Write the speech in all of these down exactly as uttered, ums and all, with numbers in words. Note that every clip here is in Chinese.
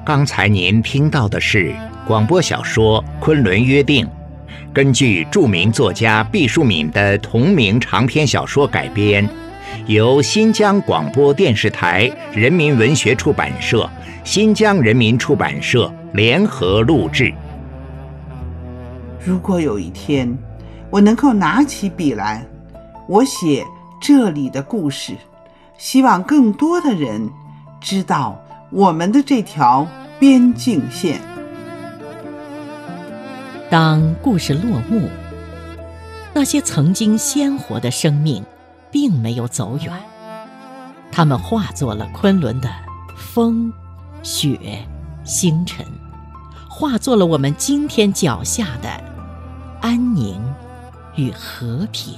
刚才您听到的是广播小说《昆仑约定》，根据著名作家毕淑敏的同名长篇小说改编，由新疆广播电视台人民文学出版社、新疆人民出版社联合录制。 如果有一天我能够拿起笔来，我写这里的故事，希望更多的人知道我们的这条边境线。 当故事落幕，那些曾经鲜活的生命并没有走远，它们化作了昆仑的风、雪、星辰，化作了我们今天脚下的安宁与和平。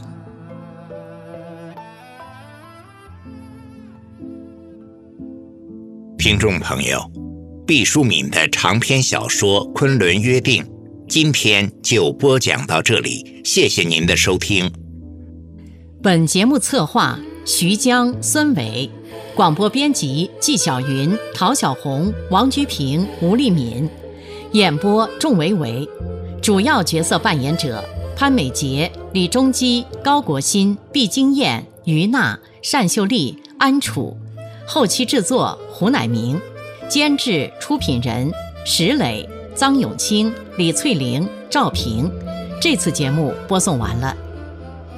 听众朋友，毕淑敏的长篇小说《昆仑约定》今天就播讲到这里，谢谢您的收听。 本节目策划徐江、孙伟，广播编辑纪晓云、陶小红、王居平、吴丽敏，演播仲维维，主要角色扮演者潘美杰、李中基、高国新、毕金燕、于娜、单秀丽、安楚，后期制作胡乃明，监制出品人石磊、臧永清、李翠玲、赵平。这次节目播送完了。